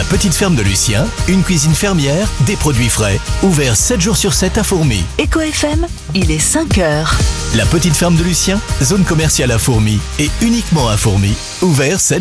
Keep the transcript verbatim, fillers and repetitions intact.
La petite ferme de Lucien, une cuisine fermière, des produits frais. Ouvert sept jours sur sept à Fourmi. Eco F M, il est cinq heures. La petite ferme de Lucien, zone commerciale à Fourmi et uniquement à Fourmi. Ouvert sept